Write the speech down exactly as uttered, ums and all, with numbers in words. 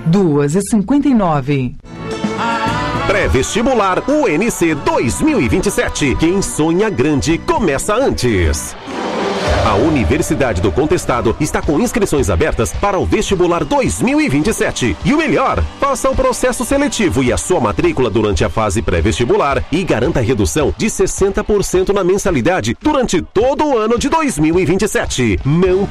duas e cinquenta e nove. Pré-vestibular U N C dois mil e vinte e sete. Quem sonha grande começa antes. A Universidade do Contestado está com inscrições abertas para o vestibular dois mil e vinte e sete. E o melhor, faça o processo seletivo e a sua matrícula durante a fase pré-vestibular e garanta redução de sessenta por cento na mensalidade durante todo o ano de dois mil e vinte e sete. Não